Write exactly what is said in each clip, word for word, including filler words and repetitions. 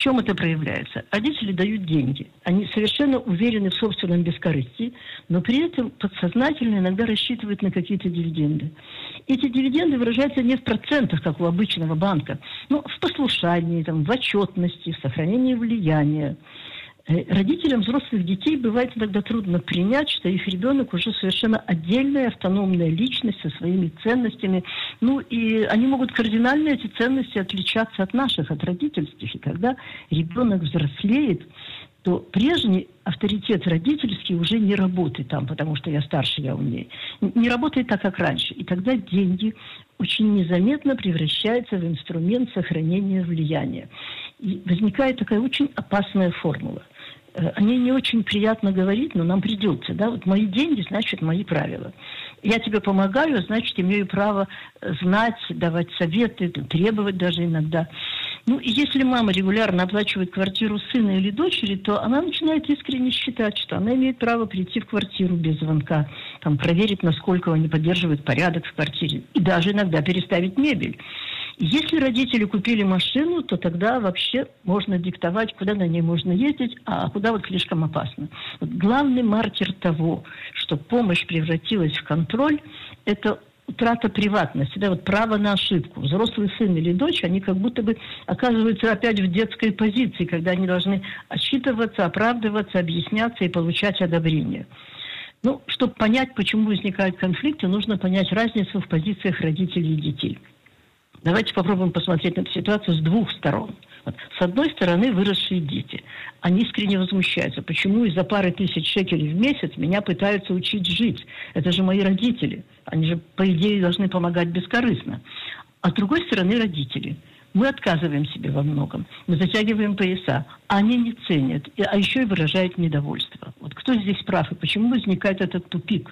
чем это проявляется? Родители дают деньги. Они совершенно уверены в собственном бескорыстии, но при этом подсознательно иногда рассчитывают на какие-то дивиденды. Эти дивиденды выражаются не в процентах, как у обычного банка, но в послушании, там, в отчетности, в сохранении влияния. Родителям взрослых детей бывает иногда трудно принять, что их ребенок уже совершенно отдельная, автономная личность со своими ценностями. Ну, и они могут кардинально, эти ценности, отличаться от наших, от родительских. И когда ребенок взрослеет, то прежний авторитет родительский уже не работает там, потому что я старше, я умнее. Не работает так, как раньше. И тогда деньги очень незаметно превращаются в инструмент сохранения влияния. И возникает такая очень опасная формула. О ней не очень приятно говорить, но нам придется. Да? Вот мои деньги, значит, мои правила. Я тебе помогаю, значит, имею право знать, давать советы, требовать даже иногда. Ну, и если мама регулярно оплачивает квартиру сына или дочери, то она начинает искренне считать, что она имеет право прийти в квартиру без звонка, там, проверить, насколько они поддерживают порядок в квартире, и даже иногда переставить мебель. Если родители купили машину, то тогда вообще можно диктовать, куда на ней можно ездить, а куда вот слишком опасно. Вот главный маркер того, что помощь превратилась в контроль, это утрата приватности, да, вот право на ошибку. Взрослый сын или дочь, они как будто бы оказываются опять в детской позиции, когда они должны отчитываться, оправдываться, объясняться и получать одобрение. Ну, чтобы понять, почему возникают конфликты, нужно понять разницу в позициях родителей и детей. Давайте попробуем посмотреть на эту ситуацию с двух сторон. Вот. С одной стороны, выросшие дети. Они искренне возмущаются. Почему из-за пары тысяч шекелей в месяц меня пытаются учить жить? Это же мои родители. Они же, по идее, должны помогать бескорыстно. А с другой стороны, родители. Мы отказываем себе во многом. Мы затягиваем пояса. А они не ценят. А еще и выражают недовольство. Вот кто здесь прав и почему возникает этот тупик?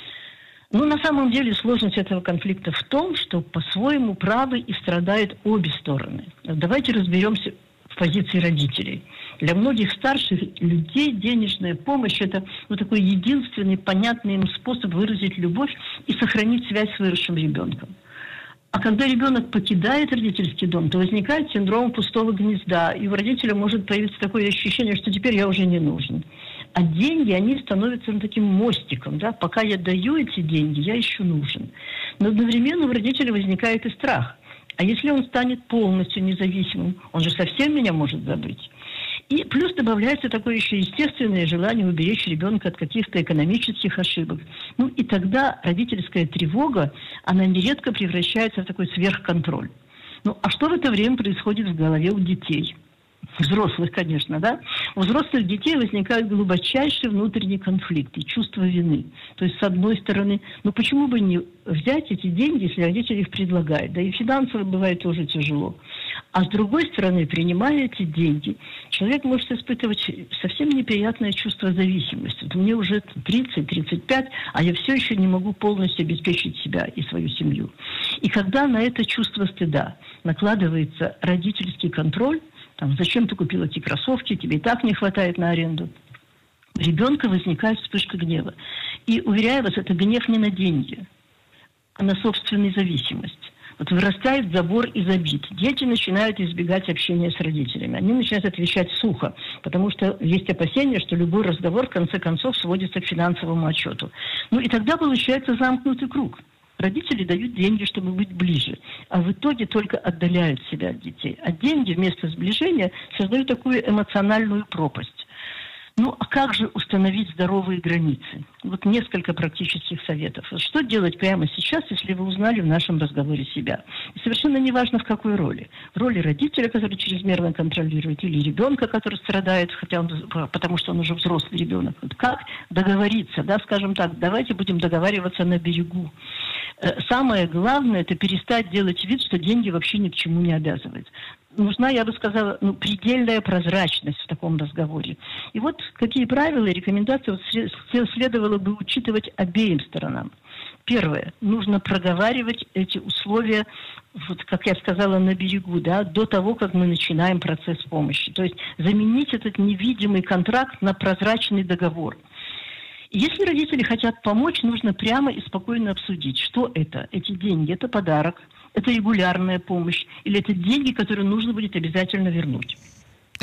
Ну, на самом деле, сложность этого конфликта в том, что по-своему правы и страдают обе стороны. Давайте разберемся в позиции родителей. Для многих старших людей денежная помощь – это ну, такой единственный понятный им способ выразить любовь и сохранить связь с выросшим ребенком. А когда ребенок покидает родительский дом, то возникает синдром пустого гнезда, и у родителя может появиться такое ощущение, что теперь я уже не нужен. А деньги, они становятся ну, таким мостиком. Да? Пока я даю эти деньги, я еще нужен. Но одновременно у родителя возникает и страх. А если он станет полностью независимым, он же совсем меня может забыть. И плюс добавляется такое еще естественное желание уберечь ребенка от каких-то экономических ошибок. Ну и тогда родительская тревога, она нередко превращается в такой сверхконтроль. Ну а что в это время происходит в голове у детей? Взрослых, конечно, да? У взрослых детей возникает глубочайший внутренний конфликт и чувство вины. То есть, с одной стороны, ну почему бы не взять эти деньги, если родители их предлагают? Да и финансово бывает тоже тяжело. А с другой стороны, принимая эти деньги, человек может испытывать совсем неприятное чувство зависимости. Вот мне уже тридцать-тридцать пять, а я все еще не могу полностью обеспечить себя и свою семью. И когда на это чувство стыда накладывается родительский контроль, там, зачем ты купил эти кроссовки, тебе и так не хватает на аренду. У ребенка возникает вспышка гнева. И, уверяю вас, это гнев не на деньги, а на собственную зависимость. Вот вырастает забор из обид. Дети начинают избегать общения с родителями. Они начинают отвечать сухо, потому что есть опасения, что любой разговор в конце концов сводится к финансовому отчету. Ну и тогда получается замкнутый круг. Родители дают деньги, чтобы быть ближе, а в итоге только отдаляют себя от детей. А деньги вместо сближения создают такую эмоциональную пропасть. Ну, а как же установить здоровые границы? Вот несколько практических советов. Что делать прямо сейчас, если вы узнали в нашем разговоре себя? И совершенно неважно, в какой роли. В роли родителя, который чрезмерно контролирует, или ребенка, который страдает, хотя он, потому что он уже взрослый ребенок. Вот как договориться, да, скажем так, давайте будем договариваться на берегу. Самое главное – это перестать делать вид, что деньги вообще ни к чему не обязывают. Нужна, я бы сказала, ну, предельная прозрачность в таком разговоре. И вот какие правила и рекомендации вот следовало бы учитывать обеим сторонам. Первое. Нужно проговаривать эти условия, вот, как я сказала, на берегу, да, до того, как мы начинаем процесс помощи. То есть заменить этот невидимый контракт на прозрачный договор. Если родители хотят помочь, нужно прямо и спокойно обсудить, что это. Эти деньги – это подарок, это регулярная помощь, или это деньги, которые нужно будет обязательно вернуть.